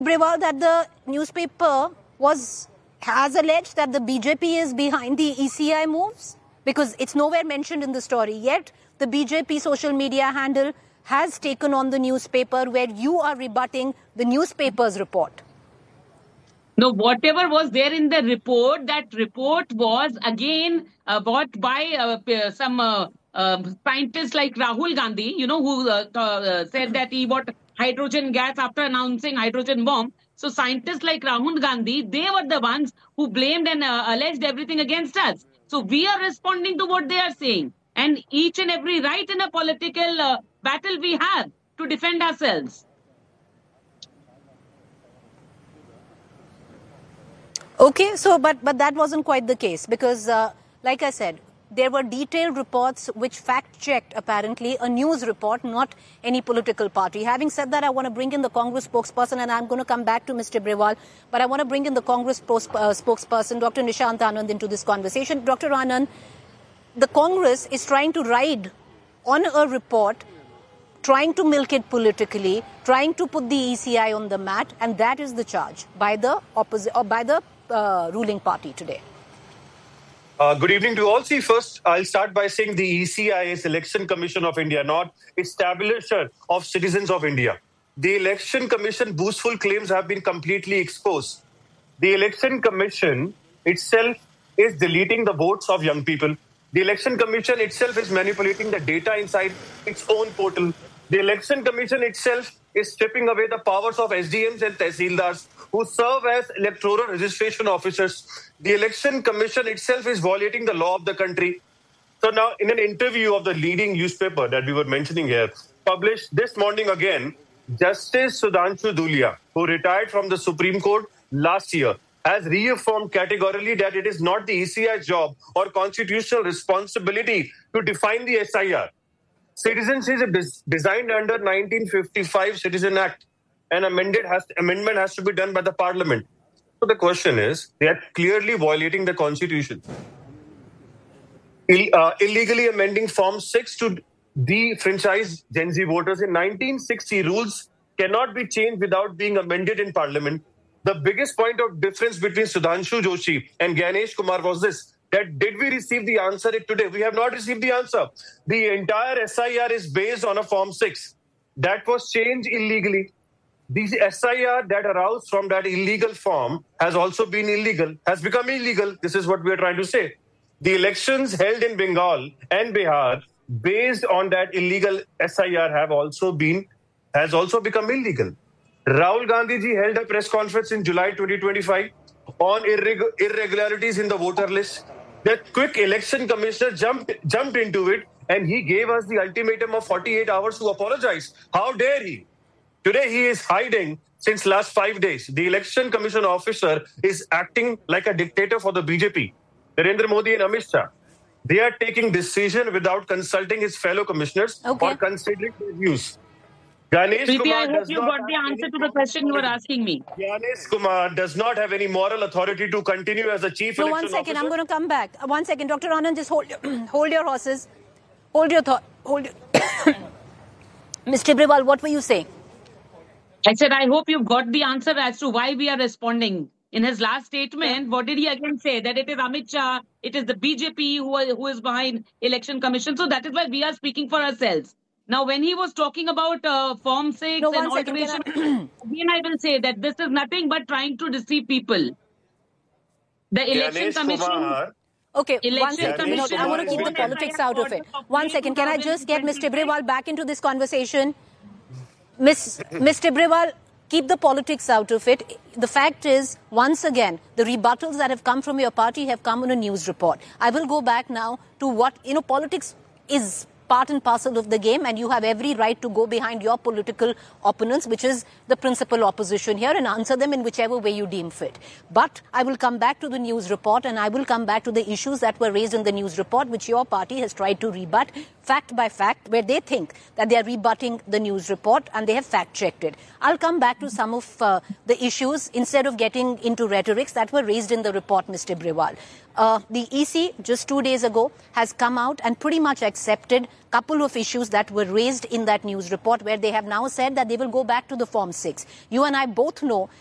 Brewal, that the newspaper has alleged that the BJP is behind the ECI moves? Because it's nowhere mentioned in the story. Yet, the BJP social media handle has taken on the newspaper where you are rebutting the newspaper's report. No, whatever was there in the report, that report was again bought by some scientists like Rahul Gandhi, who said that he bought hydrogen gas after announcing hydrogen bomb. So scientists like Rahul Gandhi, they were the ones who blamed and alleged everything against us. So we are responding to what they are saying. And each and every right in a political battle we have to defend ourselves. Okay, so but that wasn't quite the case because, like I said, there were detailed reports which fact-checked, apparently, a news report, not any political party. Having said that, I want to bring in the Congress spokesperson, and I'm going to come back to Mr. Brewal, but I want to bring in the Congress spokesperson, Dr. Nishant Anand, into this conversation. Dr. Anand, the Congress is trying to ride on a report, trying to milk it politically, trying to put the ECI on the mat, and that is the charge by the ruling party today. Good evening to all. See, first, I'll start by saying the ECI is Election Commission of India, not establisher of citizens of India. The Election Commission boastful claims have been completely exposed. The Election Commission itself is deleting the votes of young people. The Election Commission itself is manipulating the data inside its own portal. The Election Commission itself is stripping away the powers of SDMs and Tehsildars who serve as electoral registration officers. The Election Commission itself is violating the law of the country. So now, in an interview of the leading newspaper that we were mentioning here, published this morning again, Justice Sudhanshu Dhulia, who retired from the Supreme Court last year, has reaffirmed categorically that it is not the ECI job or constitutional responsibility to define the SIR. Citizenship is designed under 1955 Citizen Act. An amendment has to be done by the parliament. So the question is, they are clearly violating the constitution. Illegally amending Form 6 to defranchise Gen Z voters in 1960 rules cannot be changed without being amended in parliament. The biggest point of difference between Sudhanshu Joshi and Ganesh Kumar was this, that did we receive the answer today? We have not received the answer. The entire SIR is based on a Form 6. That was changed illegally. The SIR that arose from that illegal form has also been illegal, has become illegal. This is what we are trying to say. The elections held in Bengal and Bihar based on that illegal SIR has also become illegal. Rahul Gandhi ji held a press conference in July 2025 on irregularities in the voter list. The quick election commissioner jumped into it and he gave us the ultimatum of 48 hours to apologize. How dare he? Today he is hiding since last 5 days. The election commission officer is acting like a dictator for the BJP. Narendra Modi and Amit Shah. They are taking decision without consulting his fellow commissioners or considering their views. Ganesh Kumar, I hope you got the answer to the question you were asking me. Ganesh Kumar does not have any moral authority to continue as a chief election officer. So 1 second, I'm going to come back. 1 second, Dr. Anand, just hold your horses. Hold your Mr. Brewal, what were you saying? I said, I hope you've got the answer as to why we are responding. In his last statement, what did he again say? That it is Amit Shah, it is the BJP who is behind Election Commission. So that is why we are speaking for ourselves. Now, when he was talking about Form 6 and alteration, again I will say that this is nothing but trying to deceive people. The Election Commission... Okay, 1 second. I want to keep the politics out of it. 1 second. Can I just get Mr. Brewal back into this conversation? Mr. Brewal, keep the politics out of it. The fact is, once again, the rebuttals that have come from your party have come in a news report. I will go back now to what, politics is part and parcel of the game, and you have every right to go behind your political opponents, which is the principal opposition here, and answer them in whichever way you deem fit. But I will come back to the news report, and I will come back to the issues that were raised in the news report, which your party has tried to rebut fact by fact, where they think that they are rebutting the news report and they have fact-checked it. I'll come back to some of the issues instead of getting into rhetorics that were raised in the report, Mr. Brewal. The EC, just 2 days ago, has come out and pretty much accepted couple of issues that were raised in that news report, where they have now said that they will go back to the Form 6. You and I both know